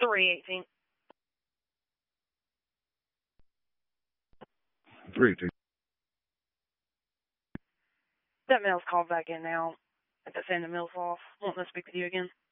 318. 318. That male's called back in now. If that's saying the mail's off. Wanting to speak with you again.